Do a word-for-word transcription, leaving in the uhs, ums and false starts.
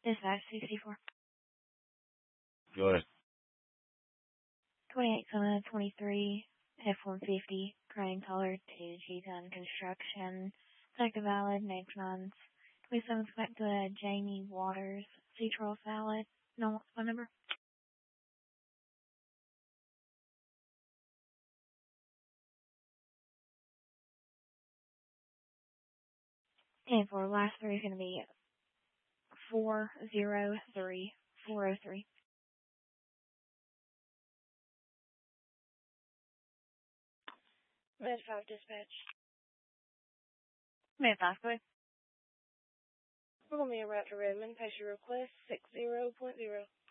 Dispatch sixty-four. Go ahead. twenty-eight Sona twenty-three F one fifty crane caller to G-Ton Construction. Sector valid, next month. twenty-seventh back to Jamie Waters, C-Troll Salad. No phone number. And for last three is going to be four zero three four zero three. Med five dispatch. Med five, go ahead. We're going to be a route to Redmond. Patient request six zero point zero.